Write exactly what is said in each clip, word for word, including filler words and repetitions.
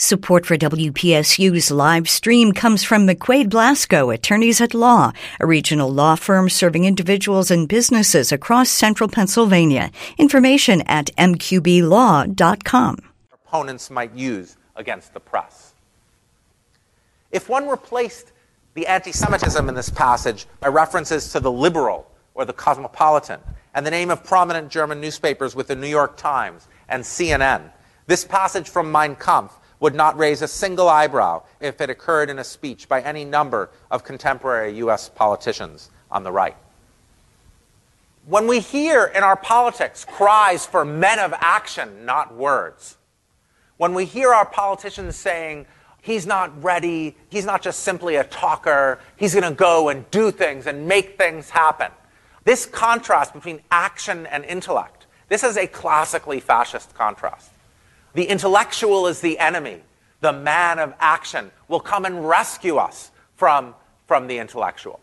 Support for W P S U's live stream comes from McQuaid Blasco, Attorneys at Law, a regional law firm serving individuals and businesses across central Pennsylvania. Information at m q b law dot com. Opponents might use against the press. If one replaced the anti-Semitism in this passage by references to the Liberal or the Cosmopolitan and the name of prominent German newspapers with the New York Times and C N N, this passage from Mein Kampf would not raise a single eyebrow if it occurred in a speech by any number of contemporary U S politicians on the right. When we hear in our politics cries for men of action, not words, when we hear our politicians saying, he's not ready, he's not just simply a talker, he's going to go and do things and make things happen, this contrast between action and intellect, this is a classically fascist contrast. The intellectual is the enemy. The man of action will come and rescue us from, from the intellectual,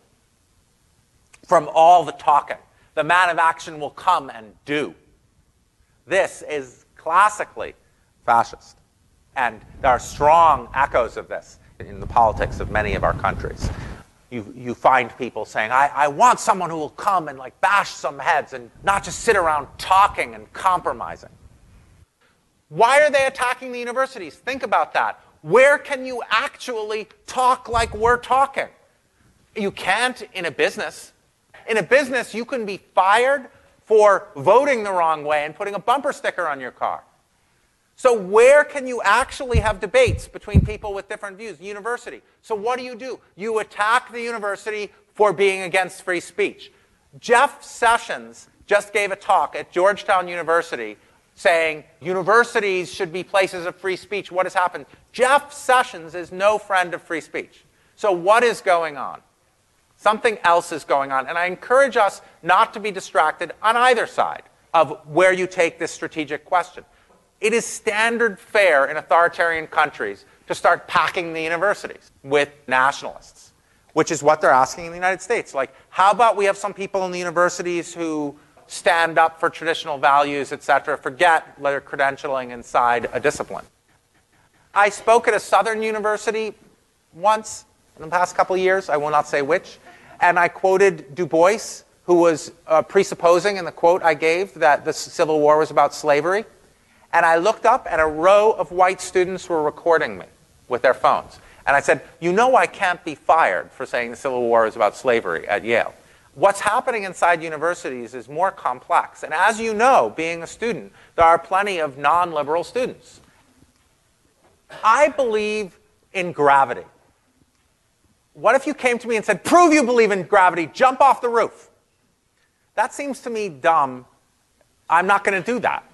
from all the talking. The man of action will come and do. This is classically fascist. And there are strong echoes of this in the politics of many of our countries. You, you find people saying, I, I want someone who will come and like bash some heads and not just sit around talking and compromising. Why are they attacking the universities? Think about that. Where can you actually talk like we're talking? You can't in a business. In a business, you can be fired for voting the wrong way and putting a bumper sticker on your car. So where can you actually have debates between people with different views? University. So what do you do? You attack the university for being against free speech. Jeff Sessions just gave a talk at Georgetown University saying universities should be places of free speech. What has happened? Jeff Sessions is no friend of free speech. So what is going on? Something else is going on. And I encourage us not to be distracted on either side of where you take this strategic question. It is standard fare in authoritarian countries to start packing the universities with nationalists, which is what they're asking in the United States. Like, how about we have some people in the universities who stand up for traditional values, et cetera, forget their credentialing inside a discipline. I spoke at a Southern university once in the past couple of years, I will not say which, and I quoted Du Bois, who was uh, presupposing in the quote I gave that the Civil War was about slavery. And I looked up and a row of white students were recording me with their phones. And I said, you know I can't be fired for saying the Civil War is about slavery at Yale. What's happening inside universities is more complex. And as you know, being a student, there are plenty of non-liberal students. I believe in gravity. What if you came to me and said, prove you believe in gravity, jump off the roof? That seems to me dumb. I'm not going to do that.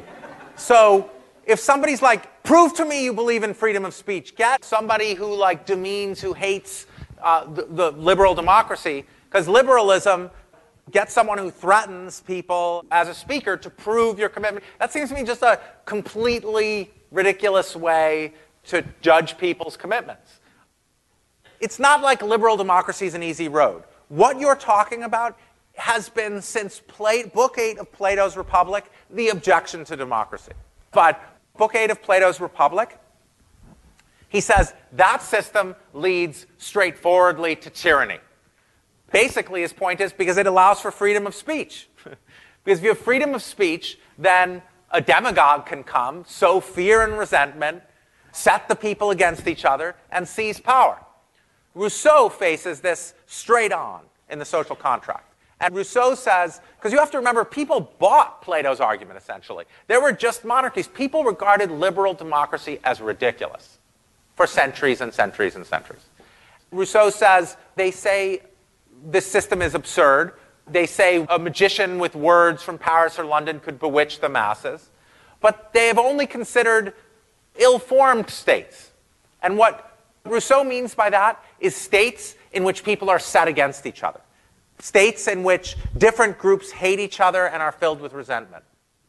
So if somebody's like, prove to me you believe in freedom of speech, get somebody who like demeans, who hates uh, the, the liberal democracy, because liberalism gets someone who threatens people as a speaker to prove your commitment. That seems to me just a completely ridiculous way to judge people's commitments. It's not like liberal democracy is an easy road. What you're talking about has been since Pla- Book eight of Plato's Republic, the objection to democracy. But Book eight of Plato's Republic, he says that system leads straightforwardly to tyranny. Basically, his point is because it allows for freedom of speech. Because if you have freedom of speech, then a demagogue can come, sow fear and resentment, set the people against each other, and seize power. Rousseau faces this straight on in The Social Contract. And Rousseau says, because you have to remember, people bought Plato's argument, essentially. There were just monarchies. People regarded liberal democracy as ridiculous for centuries and centuries and centuries. Rousseau says, they say this system is absurd. They say a magician with words from Paris or London could bewitch the masses. But they have only considered ill-formed states. And what Rousseau means by that is states in which people are set against each other. States in which different groups hate each other and are filled with resentment.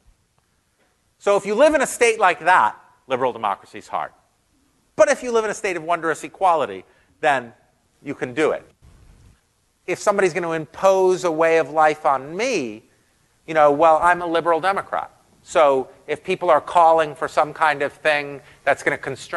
So if you live in a state like that, liberal democracy is hard. But if you live in a state of wondrous equality, then you can do it. If somebody's going to impose a way of life on me, you know, well, I'm a liberal Democrat. So if people are calling for some kind of thing that's going to constrain